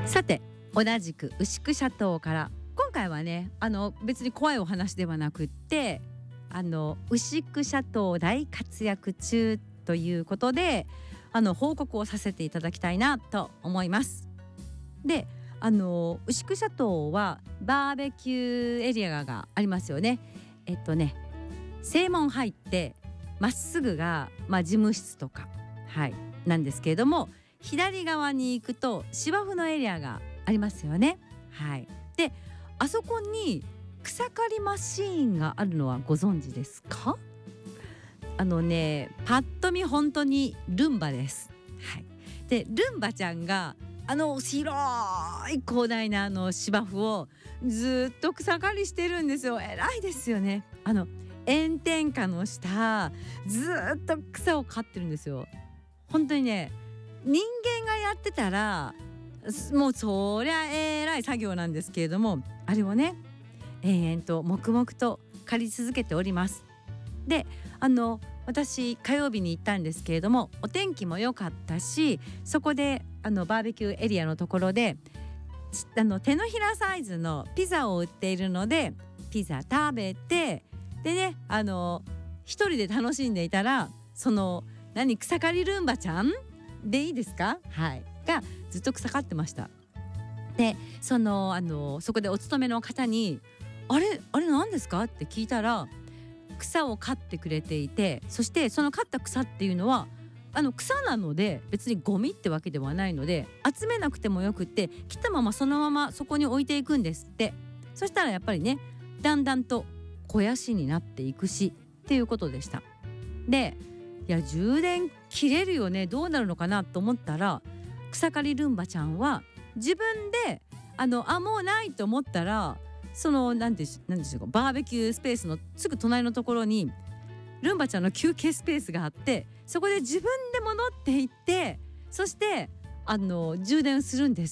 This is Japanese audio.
さて、同じく牛久シャトーから今回はね、別に怖いお話ではなくって、牛久シャトー大活躍中ということで、報告をさせていただきたいなと思います。で、牛久シャトーはバーベキューエリアがありますよね。正門入ってまっすぐが、事務室とか、なんですけれども、左側に行くと芝生のエリアがありますよね。で、あそこに草刈りマシーンがあるのはご存知ですか？パッと見本当にルンバです。で、ルンバちゃんが広い広大な芝生をずっと草刈りしてるんですよ。偉いですよね。炎天下の下ずっと草を刈ってるんですよ。本当にね、人間がやってたらもうそりゃ偉い作業なんですけれども、あれをね延々と黙々と刈り続けております。で、私火曜日に行ったんですけれども、お天気も良かったし、そこでバーベキューエリアのところで手のひらサイズのピザを売っているので、ピザ食べて、でね、一人で楽しんでいたら、草刈りルンバちゃんでいいですか、がずっと草刈ってました。で、そこでお勤めの方にあれ何ですかって聞いたら、草を刈ってくれていて、そしてその刈った草っていうのは草なので別にゴミってわけではないので、集めなくてもよくって、切ったままそのままそこに置いていくんですって。そしたらやっぱりね、だんだんと肥やしになっていくしっていうことでした。で、いや充電切れるよね、どうなるのかなと思ったら、草刈りルンバちゃんは自分でもうないと思ったら、なんでしょうか、バーベキュースペースのすぐ隣のところにルンバちゃんの休憩スペースがあって、そこで自分で戻っていって、そして充電するんです